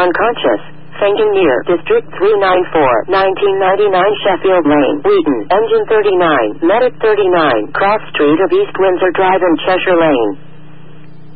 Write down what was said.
unconscious. Fainting near District 394, 1999 Sheffield Lane, Wheaton, Engine 39, Medic 39, Cross Street of East Windsor Drive and Cheshire Lane.